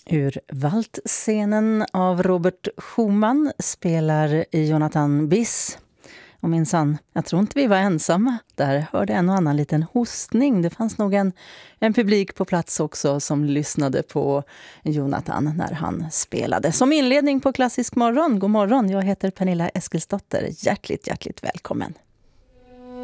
Ur Waltscenen av Robert Schumann spelar Jonathan Biss. Och minsann, jag tror inte vi var ensamma. Där hörde en och annan liten hostning. Det fanns nog en publik på plats också som lyssnade på Jonathan när han spelade. Som inledning på Klassisk morgon, god morgon, jag heter Pernilla Eskilsdotter. Hjärtligt välkommen.